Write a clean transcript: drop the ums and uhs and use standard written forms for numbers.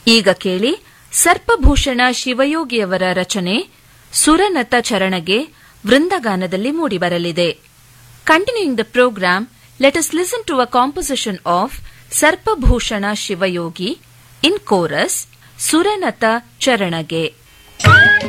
ಈಗ ಕೇಳಿ ಸರ್ಪಭೂಷಣ ಶಿವಯೋಗಿಯವರ ರಚನೆ ಸುರನತ ಚರಣಗೆ ವೃಂದಗಾನದಲ್ಲಿ ಮೂಡಿಬರಲಿದೆ. Continuing the programme, let us listen to a composition of ಸರ್ಪಭೂಷಣ Shivayogi in chorus ಸುರನತ ಚರಣಗೆ.